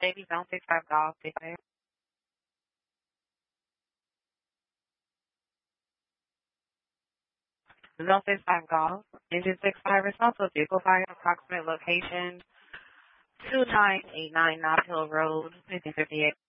Baby Zone 65 Golf. Zone 65 Golf. Engine 65 responsible vehicle fire. Approximate location 2989 Knob Hill Road, 1958.